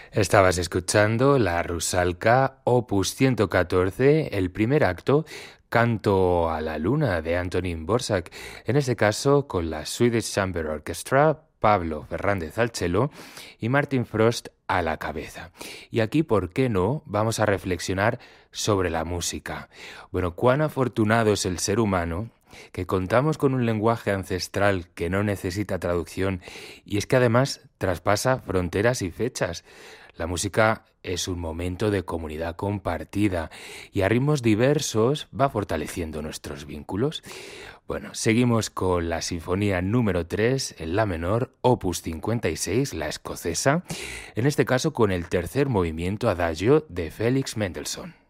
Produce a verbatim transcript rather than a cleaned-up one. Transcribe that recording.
Estabas escuchando la Rusalka Opus ciento catorce, el primer acto, Canto a la Luna de Antonín Dvořák, en este caso con la Swedish Chamber Orchestra, Pablo Fernández al cello y Martin Frost a la cabeza. Y aquí, ¿por qué no?, vamos a reflexionar sobre la música. Bueno, cuán afortunado es el ser humano que contamos con un lenguaje ancestral que no necesita traducción y es que además traspasa fronteras y fechas. La música es un momento de comunidad compartida y a ritmos diversos va fortaleciendo nuestros vínculos. Bueno, seguimos con la sinfonía número tres en la menor, opus cincuenta y seis, la escocesa, en este caso con el tercer movimiento adagio de Félix Mendelssohn.